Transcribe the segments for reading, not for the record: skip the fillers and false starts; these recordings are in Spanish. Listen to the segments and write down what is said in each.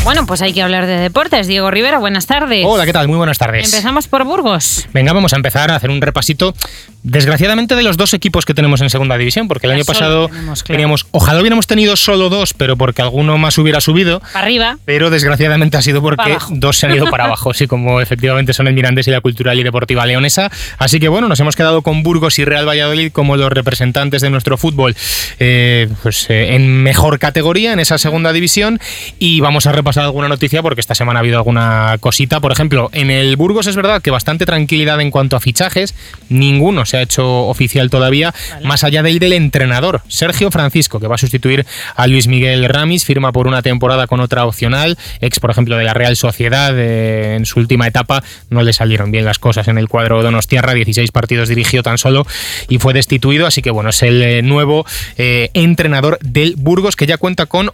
Bueno, pues hay que hablar de deportes. Diego Rivera, buenas tardes. Hola, ¿qué tal? Muy buenas tardes. Empezamos por Burgos. Venga, vamos a empezar a hacer un repasito, desgraciadamente, de los dos equipos que tenemos en segunda división, porque el año pasado teníamos, ojalá hubiéramos tenido solo dos, pero porque alguno más hubiera subido. Para arriba. Pero desgraciadamente ha sido porque dos se han ido para abajo, sí, como efectivamente son el Mirandés y la Cultural y Deportiva Leonesa. Así que bueno, nos hemos quedado con Burgos y Real Valladolid como los representantes de nuestro fútbol en mejor categoría, en esa segunda división, y vamos a repasar alguna noticia porque esta semana ha habido alguna cosita. Por ejemplo, en el Burgos es verdad que bastante tranquilidad en cuanto a fichajes, ninguno se ha hecho oficial todavía, más allá del entrenador, Sergio Francisco, que va a sustituir a Luis Miguel Ramis, firma por una temporada con otra opcional, ex por ejemplo de la Real Sociedad, en su última etapa no le salieron bien las cosas en el cuadro donostiarra, 16 partidos dirigió tan solo y fue destituido, así que bueno, es el nuevo entrenador del Burgos, que ya cuenta con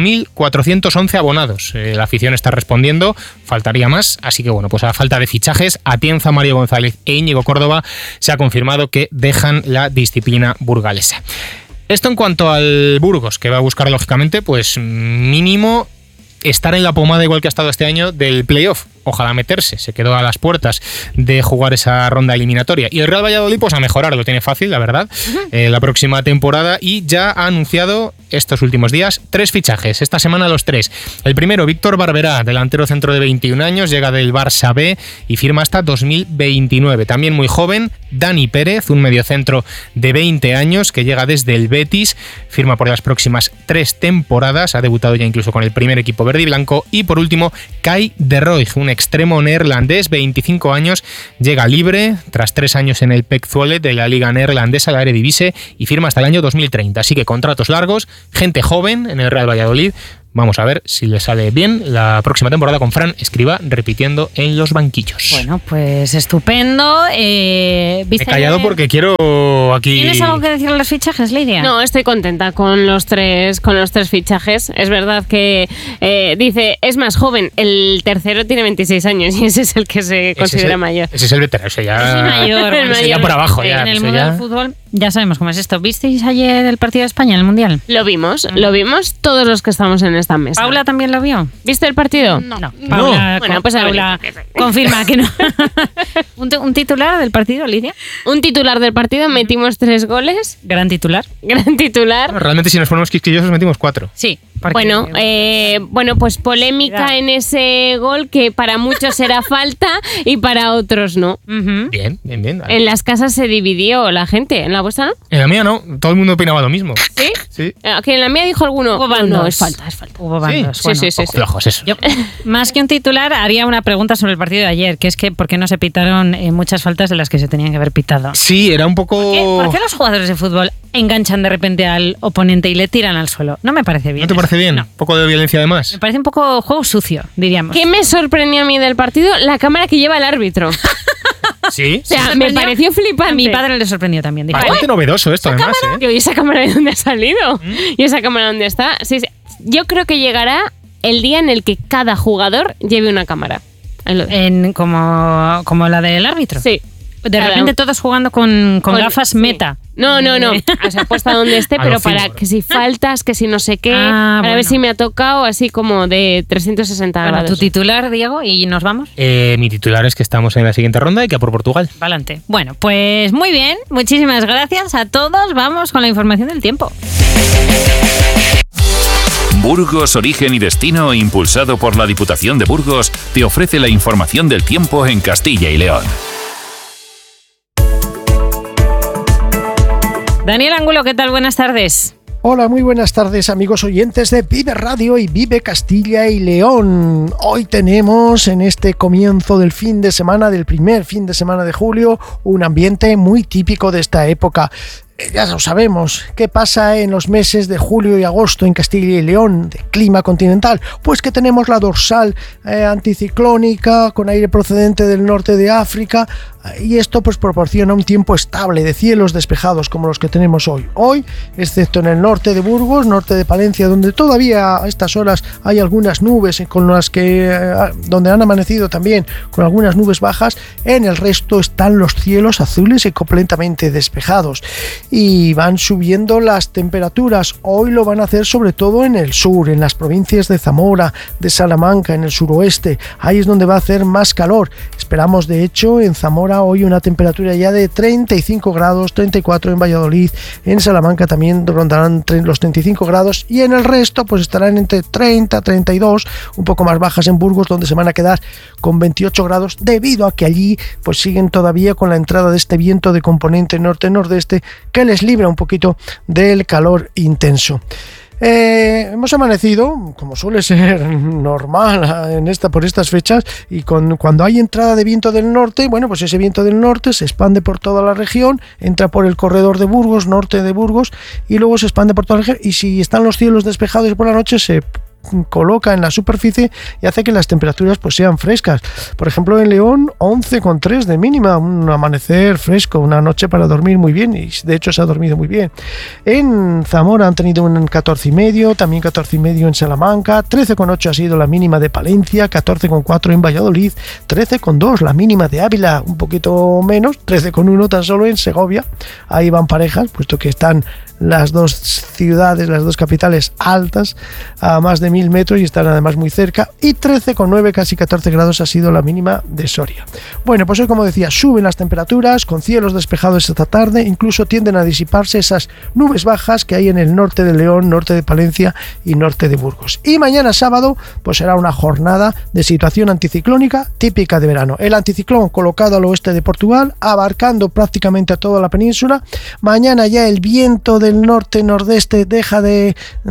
8.411 abonados. La afición está respondiendo, faltaría más, así que bueno, pues a falta de fichajes, Atienza, Mario González e Íñigo Córdoba se ha confirmado que dejan la disciplina burgalesa. Esto en cuanto al Burgos, que va a buscar lógicamente pues mínimo estar en la pomada, igual que ha estado este año, del playoff. Ojalá meterse, se quedó a las puertas de jugar esa ronda eliminatoria. Y el Real Valladolid pues a mejorar, lo tiene fácil, la verdad, la próxima temporada, y ya ha anunciado estos últimos días 3 fichajes, esta semana los 3. El primero, Víctor Barberá, delantero centro de 21 años, llega del Barça B y firma hasta 2029. También muy joven, Dani Pérez, un mediocentro de 20 años que llega desde el Betis, firma por las próximas 3 temporadas, ha debutado ya incluso con el primer equipo verde y blanco. Y por último, Kai de Roig, un extremo neerlandés, 25 años, llega libre tras 3 años en el PEC Zwolle de la liga neerlandesa, la Eredivisie, y firma hasta el año 2030. Así que contratos largos, gente joven en el Real Valladolid. Vamos a ver si le sale bien la próxima temporada con Fran Escribá repitiendo en los banquillos. Bueno, pues estupendo. Me he callado porque quiero aquí... ¿Tienes algo que decir a los fichajes, Lidia? No, estoy contenta con los tres fichajes. Es verdad que dice, es más joven. El tercero tiene 26 años y ese es el que se considera mayor. Ese es el veterano, ese ya... Es el mayor. Ese ya por abajo. Sí, ya, en el mundo del fútbol ya sabemos cómo es esto. ¿Visteis ayer el partido de España en el Mundial? Lo vimos todos los que estamos en esta mesa. ¿Paula también lo vio? ¿Viste el partido? No. Paula, Bueno, pues Paula confirma que no. ¿Un titular del partido, Lidia? Un titular del partido, metimos 3 goles. Gran titular. Bueno, realmente si nos ponemos quisquillosos metimos 4. Sí. Bueno, pues polémica en ese gol que para muchos era falta y para otros no. Bien. Vale. En las casas se dividió la gente, ¿en la vuestra no? En la mía no, todo el mundo opinaba lo mismo. ¿Sí? Sí. Aquí en la mía dijo alguno, no, es falta. Hubo bandos. Sí. Flojos eso. Yo, más que un titular, haría una pregunta sobre el partido de ayer, que es que ¿por qué no se pitaron muchas faltas de las que se tenían que haber pitado? Sí, era un poco... ¿Por qué los jugadores de fútbol enganchan de repente al oponente y le tiran al suelo? No me parece bien. ¿No te parece bien? No. Un poco de violencia además. Me parece un poco juego sucio, diríamos. ¿Qué me sorprendió a mí del partido? La cámara que lleva el árbitro. Sí. O sea, me pareció flipante. A mi padre le sorprendió también. Dijo, Bastante novedoso esto además, ¿Y esa cámara de dónde ha salido? ¿Y esa cámara dónde está? Sí. Yo creo que llegará el día en el que cada jugador lleve una cámara. Como la del árbitro. Sí. De repente todos jugando con gafas meta. No. O sea, puesta donde esté, pero para que si faltas, que si no sé qué, para ver si me ha tocado así como de 360 grados. Tu titular, Diego, y nos vamos. Mi titular es que estamos en la siguiente ronda y que a por Portugal. Adelante. Bueno, pues muy bien. Muchísimas gracias a todos. Vamos con la información del tiempo. Burgos, Origen y Destino, impulsado por la Diputación de Burgos, te ofrece la información del tiempo en Castilla y León. Daniel Angulo, ¿qué tal? Buenas tardes. Hola, muy buenas tardes, amigos oyentes de Vive Radio y Vive Castilla y León. Hoy tenemos en este comienzo del fin de semana, del primer fin de semana de julio, un ambiente muy típico de esta época. Ya lo sabemos, ¿qué pasa en los meses de julio y agosto en Castilla y León de clima continental? Pues que tenemos la dorsal anticiclónica con aire procedente del norte de África, y esto pues proporciona un tiempo estable de cielos despejados como los que tenemos hoy. Hoy, excepto en el norte de Burgos, norte de Palencia, donde todavía a estas horas hay algunas nubes con las que donde han amanecido también con algunas nubes bajas, en el resto están los cielos azules y completamente despejados. y van subiendo las temperaturas. Hoy lo van a hacer sobre todo en el sur, en las provincias de Zamora, de Salamanca, en el suroeste. Ahí es donde va a hacer más calor. Esperamos, de hecho, en Zamora hoy una temperatura ya de 35 grados, 34 en Valladolid, en Salamanca también rondarán los 35 grados y en el resto pues estarán entre 30, 32, un poco más bajas en Burgos, donde se van a quedar con 28 grados debido a que allí pues siguen todavía con la entrada de este viento de componente norte-nordeste que les libra un poquito del calor intenso. Hemos amanecido, como suele ser normal por estas fechas, y cuando hay entrada de viento del norte, bueno, pues ese viento del norte se expande por toda la región, entra por el corredor de Burgos, norte de Burgos, y luego se expande por toda la región, y si están los cielos despejados por la noche se coloca en la superficie y hace que las temperaturas pues sean frescas. Por ejemplo, en León 11,3 de mínima, un amanecer fresco, una noche para dormir muy bien, y de hecho se ha dormido muy bien. En Zamora han tenido un 14,5, también 14,5 en Salamanca, 13,8 ha sido la mínima de Palencia, 14,4 en Valladolid, 13,2 la mínima de Ávila, un poquito menos, 13,1 tan solo en Segovia. Ahí van parejas, puesto que están las dos ciudades, las dos capitales altas a más de 1000 metros y están además muy cerca, y 13,9, casi 14 grados ha sido la mínima de Soria. Bueno, pues hoy, como decía, suben las temperaturas con cielos despejados esta tarde, incluso tienden a disiparse esas nubes bajas que hay en el norte de León, norte de Palencia y norte de Burgos. Y mañana sábado pues será una jornada de situación anticiclónica típica de verano. El anticiclón colocado al oeste de Portugal, abarcando prácticamente a toda la península. Mañana ya el viento del norte-nordeste deja de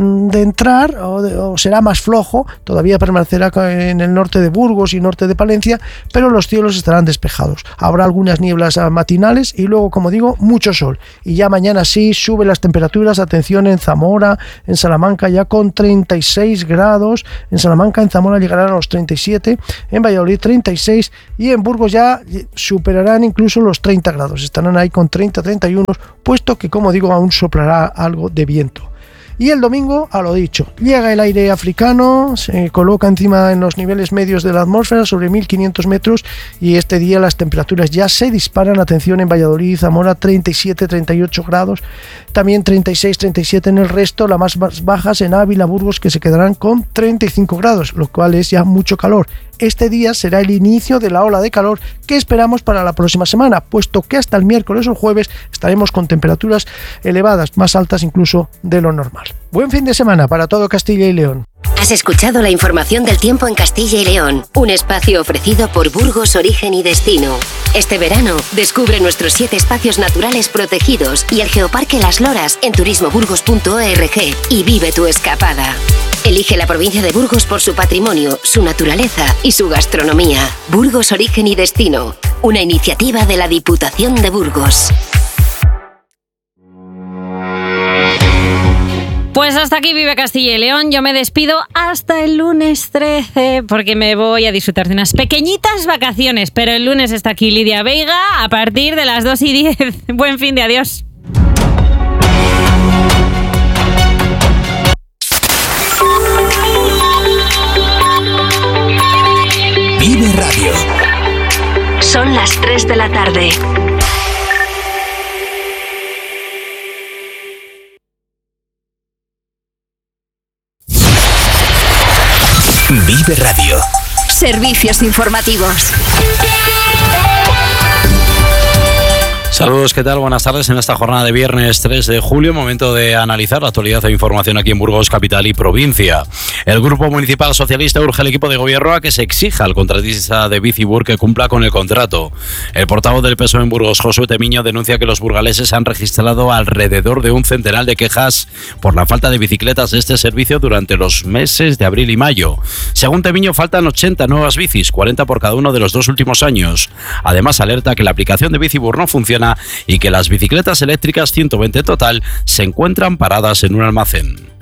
entrar o será más flojo, todavía permanecerá en el norte de Burgos y norte de Palencia, pero los cielos estarán despejados. Habrá algunas nieblas matinales y luego, como digo, mucho sol. Y ya mañana sí suben las temperaturas, atención en Zamora, en Salamanca ya con 36 grados, en Salamanca, en Zamora llegarán a los 37, en Valladolid 36 y en Burgos ya superarán incluso los 30 grados, estarán ahí con 30, 31, puesto que, como digo, aún soplará algo de viento. Y el domingo, a lo dicho, llega el aire africano, se coloca encima en los niveles medios de la atmósfera sobre 1500 metros y este día las temperaturas ya se disparan. Atención en Valladolid y Zamora, 37, 38 grados, también 36, 37 en el resto, las más bajas en Ávila, Burgos, que se quedarán con 35 grados, lo cual es ya mucho calor. Este día será el inicio de la ola de calor que esperamos para la próxima semana, puesto que hasta el miércoles o jueves estaremos con temperaturas elevadas, más altas incluso de lo normal. Buen fin de semana para todo Castilla y León. Has escuchado la información del tiempo en Castilla y León, un espacio ofrecido por Burgos Origen y Destino. Este verano, descubre nuestros 7 espacios naturales protegidos y el Geoparque Las Loras en turismoburgos.org y vive tu escapada. Elige la provincia de Burgos por su patrimonio, su naturaleza y su gastronomía. Burgos Origen y Destino, una iniciativa de la Diputación de Burgos. Pues hasta aquí Vive Castilla y León. Yo me despido hasta el lunes 13 porque me voy a disfrutar de unas pequeñitas vacaciones. Pero el lunes está aquí Lidia Veiga a partir de las 2:10. Buen fin de adiós. Vive Radio. Son las 3 de la tarde. Vive Radio. Servicios informativos. Saludos, ¿qué tal? Buenas tardes en esta jornada de viernes 3 de julio, momento de analizar la actualidad e información aquí en Burgos, capital y provincia. El Grupo Municipal Socialista urge al equipo de gobierno a que se exija al contratista de Bicibur que cumpla con el contrato. El portavoz del PSOE en Burgos, Josué Temiño, denuncia que los burgaleses han registrado alrededor de un centenar de quejas por la falta de bicicletas de este servicio durante los meses de abril y mayo. Según Temiño, faltan 80 nuevas bicis, 40 por cada uno de los 2 últimos años. Además, alerta que la aplicación de Bicibur no funciona y que las bicicletas eléctricas, 120 en total, se encuentran paradas en un almacén.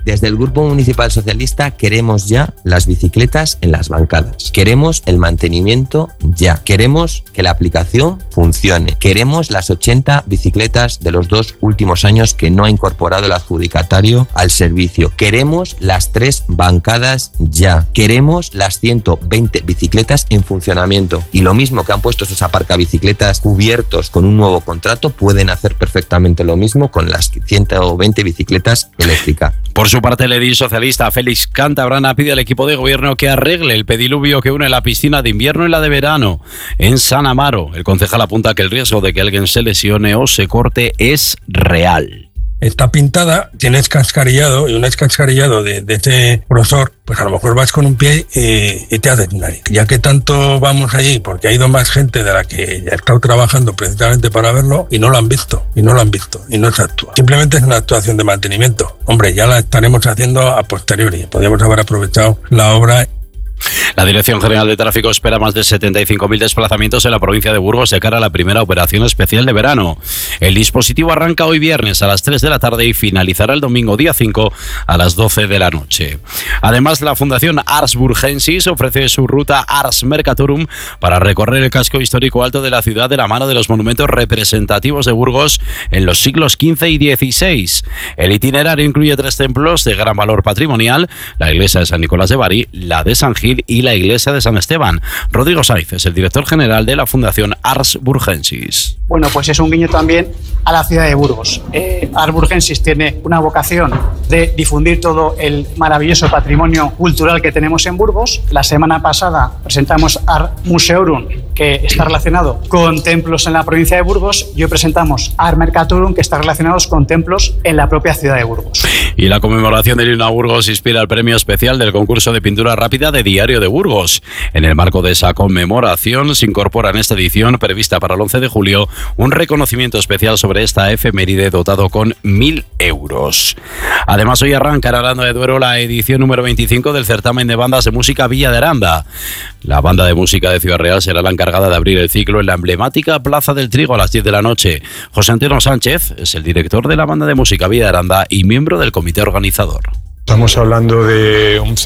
Desde el Grupo Municipal Socialista queremos ya las bicicletas en las bancadas. Queremos el mantenimiento ya. Queremos que la aplicación funcione. Queremos las 80 bicicletas de los 2 últimos años que no ha incorporado el adjudicatario al servicio. Queremos las 3 bancadas ya. Queremos las 120 bicicletas en funcionamiento. Y lo mismo que han puesto esos aparcabicicletas cubiertos con un nuevo contrato, pueden hacer perfectamente lo mismo con las 120 bicicletas eléctricas. Por su parte, el edil socialista Félix Cantabrana pide al equipo de gobierno que arregle el pediluvio que une la piscina de invierno y la de verano en San Amaro. El concejal apunta que el riesgo de que alguien se lesione o se corte es real. Está pintada, tiene escascarillado, y un escascarillado de este grosor, pues a lo mejor vas con un pie y te haces una. Ya que tanto vamos allí, porque ha ido más gente de la que ya ha estado trabajando precisamente para verlo, y no lo han visto, y no se actúa. Simplemente es una actuación de mantenimiento. Hombre, ya la estaremos haciendo a posteriori. Podríamos haber aprovechado la obra. La Dirección General de Tráfico espera más de 75.000 desplazamientos en la provincia de Burgos de cara a la primera operación especial de verano. El dispositivo arranca hoy viernes a las 3 de la tarde y finalizará el domingo día 5 a las 12 de la noche. Además, la Fundación Ars Burgensis ofrece su ruta Ars Mercatorum para recorrer el casco histórico alto de la ciudad de la mano de los monumentos representativos de Burgos en los siglos XV y XVI. El itinerario incluye 3 templos de gran valor patrimonial: la iglesia de San Nicolás de Bari, la de San Gil y la iglesia de San Esteban. Rodrigo Saiz es el director general de la Fundación Ars Burgensis. Bueno, pues es un guiño también a la ciudad de Burgos. Ars Burgensis tiene una vocación de difundir todo el maravilloso patrimonio cultural que tenemos en Burgos. La semana pasada presentamos Ars Museorum, que está relacionado con templos en la provincia de Burgos, y hoy presentamos Ars Mercatorum, que está relacionado con templos en la propia ciudad de Burgos. Y la conmemoración del himno a Burgos inspira el premio especial del concurso de pintura rápida de Diario de Burgos. En el marco de esa conmemoración se incorpora en esta edición, prevista para el 11 de julio, un reconocimiento especial sobre esta efeméride dotado con 1.000 euros. Además, hoy arranca en Aranda de Duero la edición número 25 del certamen de bandas de música Villa de Aranda. La banda de música de Ciudad Real será la encargada de abrir el ciclo en la emblemática Plaza del Trigo a las 10 de la noche. José Antonio Sánchez es el director de la banda de música Villa de Aranda y miembro del comité organizador. Estamos hablando de un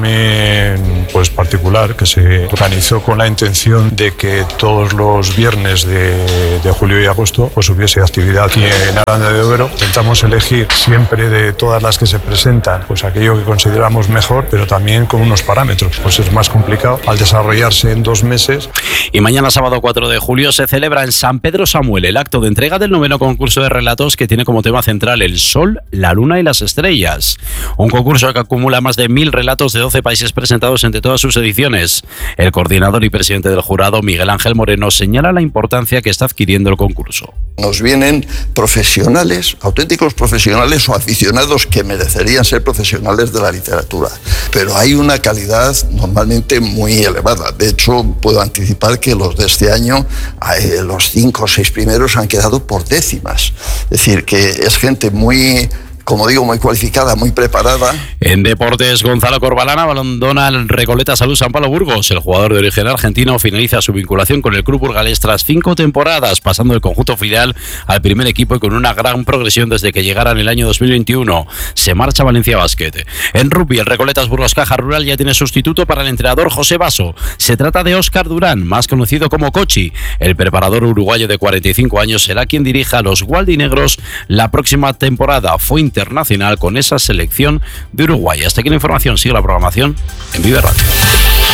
certamen pues particular que se organizó con la intención de que todos los viernes de julio y agosto pues hubiese actividad aquí en Aranda de Duero. Intentamos elegir siempre de todas las que se presentan pues aquello que consideramos mejor, pero también con unos parámetros. Pues es más complicado al desarrollarse en 2 meses. Y mañana sábado 4 de julio se celebra en San Pedro Samuel el acto de entrega del 9º concurso de relatos que tiene como tema central el sol, la luna y las estrellas. Un concurso que acumula más de 1.000 relatos de 12 países presentados entre todas sus ediciones. El coordinador y presidente del jurado, Miguel Ángel Moreno, señala la importancia que está adquiriendo el concurso. Nos vienen profesionales, auténticos profesionales o aficionados que merecerían ser profesionales de la literatura, pero hay una calidad normalmente muy elevada. De hecho, puedo anticipar que los de este año, los 5 o 6 primeros han quedado por décimas. Es decir, que es gente muy, como digo, muy cualificada, muy preparada. En deportes, Gonzalo Corbalán abandona el Recoleta Salud San Pablo Burgos. El jugador de origen argentino finaliza su vinculación con el club burgalés tras 5 temporadas, pasando del conjunto filial al primer equipo y con una gran progresión desde que llegara en el año 2021. Se marcha a Valencia Basket. En rugby, el Recoletas Burgos Caja Rural ya tiene sustituto para el entrenador José Basso. Se trata de Óscar Durán, más conocido como Cochi. El preparador uruguayo de 45 años será quien dirija a los gualdinegros la próxima temporada. Fue internacional con esa selección de Uruguay. Hasta aquí la información. Sigue la programación en Vive Radio.